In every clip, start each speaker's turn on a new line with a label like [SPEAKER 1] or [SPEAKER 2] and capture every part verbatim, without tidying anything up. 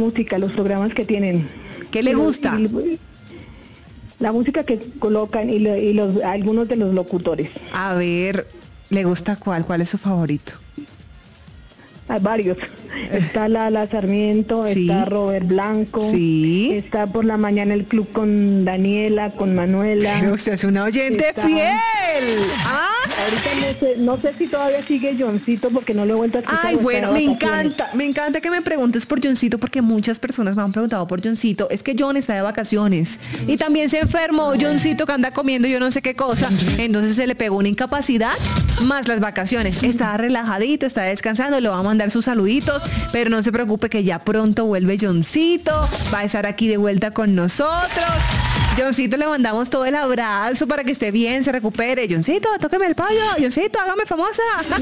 [SPEAKER 1] música, los programas que tienen.
[SPEAKER 2] ¿Qué le gusta?
[SPEAKER 1] Y, la música que colocan y, lo, y los algunos de los locutores.
[SPEAKER 2] A ver, ¿le gusta cuál? ¿Cuál es su favorito?
[SPEAKER 1] Hay varios. Está Lala Sarmiento, sí. Está Robert Blanco,
[SPEAKER 2] sí.
[SPEAKER 1] Está por la mañana el club con Daniela, con Manuela.
[SPEAKER 2] Pero usted es una oyente está... fiel. ¿Ah?
[SPEAKER 1] Ahorita no sé, no sé si todavía sigue Johncito porque no lo he vuelto a escuchar.
[SPEAKER 2] Ay, bueno, me encanta, me encanta que me preguntes por Johncito porque muchas personas me han preguntado por Johncito. Es que John está de vacaciones y también se enfermó. Johncito que anda comiendo yo no sé qué cosa, entonces se le pegó una incapacidad más las vacaciones. Está relajadito, está descansando, le va a mandar sus saluditos, pero no se preocupe que ya pronto vuelve Johncito, va a estar aquí de vuelta con nosotros. Johncito, le mandamos todo el abrazo para que esté bien, se recupere. Johncito, tóqueme el pollo. Johncito, hágame famosa.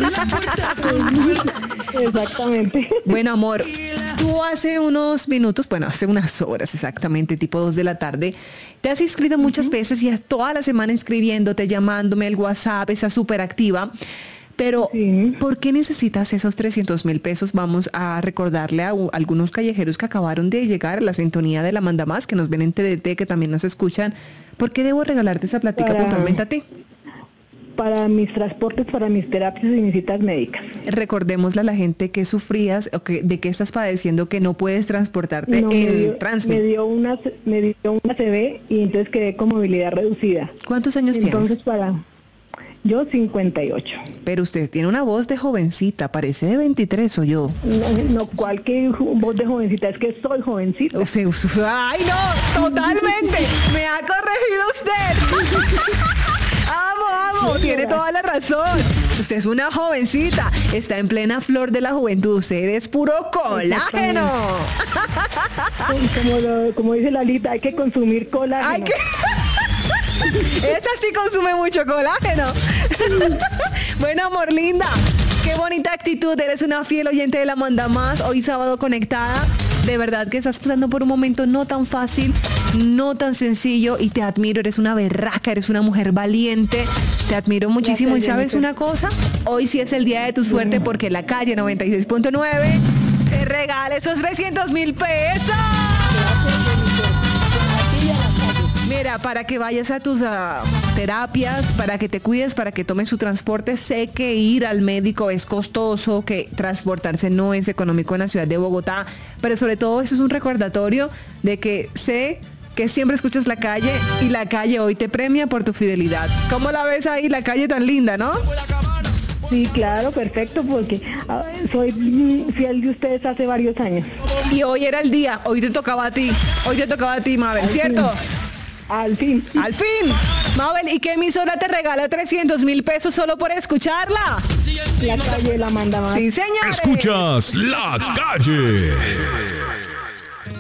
[SPEAKER 1] Exactamente.
[SPEAKER 2] Bueno, amor, tú hace unos minutos, bueno, hace unas horas exactamente, tipo dos de la tarde, te has inscrito muchas uh-huh. veces y has toda la semana inscribiéndote, llamándome, el WhatsApp, estás súper activa. Pero, sí. ¿por qué necesitas esos trescientos mil pesos? Vamos a recordarle a, a algunos callejeros que acabaron de llegar a la sintonía de La Manda Más, que nos ven en T D T, que también nos escuchan. ¿Por qué debo regalarte esa platica para, puntualmente a ti?
[SPEAKER 1] Para mis transportes, para mis terapias y mis citas médicas.
[SPEAKER 2] Recordémosle a la gente que sufrías o que, de qué estás padeciendo, que no puedes transportarte
[SPEAKER 1] no,
[SPEAKER 2] en
[SPEAKER 1] me dio,
[SPEAKER 2] Transmi.
[SPEAKER 1] Me dio una me dio una C V y entonces quedé con movilidad reducida.
[SPEAKER 2] ¿Cuántos años
[SPEAKER 1] entonces,
[SPEAKER 2] tienes?
[SPEAKER 1] Para... Yo cincuenta y ocho.
[SPEAKER 2] Pero usted tiene una voz de jovencita, parece de veintitrés o yo.
[SPEAKER 1] No, no, ¿cuál que voz de jovencita? Es que soy jovencita.
[SPEAKER 2] O sea, ¡ay no! ¡Totalmente! ¡Me ha corregido usted! ¡Amo, amo! Tiene toda la razón. Usted es una jovencita, está en plena flor de la juventud. Usted es puro colágeno.
[SPEAKER 1] Como, lo, como dice Lalita, hay que consumir colágeno. Hay que...
[SPEAKER 2] Esa sí consume mucho colágeno. Bueno, amor linda, qué bonita actitud. Eres una fiel oyente de La Manda Más. Hoy sábado conectada. De verdad que estás pasando por un momento no tan fácil, no tan sencillo y te admiro. Eres una berraca, eres una mujer valiente. Te admiro muchísimo. Gracias, y ¿sabes una cosa? Hoy sí es el día de tu suerte porque la calle noventa y seis punto nueve te regala esos trescientos mil pesos. Mira, para que vayas a tus uh, terapias, para que te cuides, para que tomes su transporte. Sé que ir al médico es costoso, que transportarse no es económico en la ciudad de Bogotá, pero sobre todo eso es un recordatorio de que sé que siempre escuchas la calle y la calle hoy te premia por tu fidelidad. ¿Cómo la ves ahí, la calle tan linda, no?
[SPEAKER 1] Sí, claro, perfecto, porque uh, soy fiel de ustedes hace varios años.
[SPEAKER 2] Y hoy era el día, hoy te tocaba a ti, hoy te tocaba a ti, Mabel, ¿cierto? Sí.
[SPEAKER 1] Al fin.
[SPEAKER 2] Al fin. Mabel, ¿y qué emisora te regala trescientos mil pesos solo por escucharla?
[SPEAKER 1] La calle La Manda Más.
[SPEAKER 2] Sí, señor.
[SPEAKER 3] Escuchas La Calle.